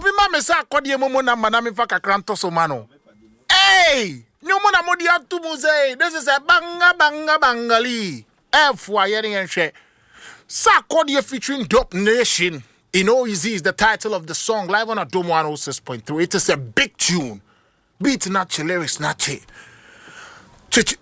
Obi ma me sa akodi emu na mana me fa kakra nto so ma no. Hey, nyomo na modi atu mu say this is a bangali. F-wa yeri enhwe. Sa akodi featuring Dope Nation. You know, Easy is the title of the song live on Adom 106.3. It is a big tune. Beat not lyrics not